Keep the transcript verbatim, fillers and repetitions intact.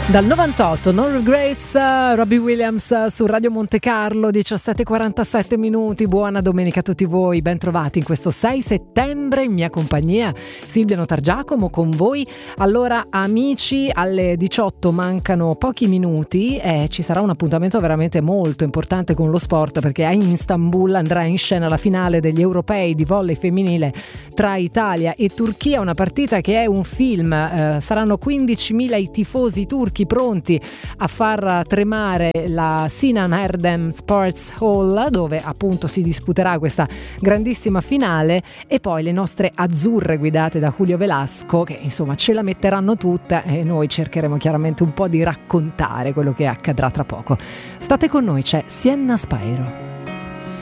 Dal novantotto, No Regrets, uh, Robbie Williams uh, su Radio Monte Carlo, diciassette e quarantasette minuti. Buona domenica a tutti voi, ben trovati in questo sei settembre in mia compagnia, Silvia Notargiacomo con voi. Allora amici, alle diciotto mancano pochi minuti e ci sarà un appuntamento veramente molto importante con lo sport, perché a Istanbul andrà in scena la finale degli europei di volley femminile tra Italia e Turchia, una partita che è un film. Uh, saranno quindicimila i tifosi turchi pronti a far tremare la Sinan Erdem Sports Hall, dove appunto si disputerà questa grandissima finale, e poi le nostre azzurre guidate da Julio Velasco, che insomma ce la metteranno tutta, e noi cercheremo chiaramente un po' di raccontare quello che accadrà tra poco. State con noi, c'è Sienna Spyro.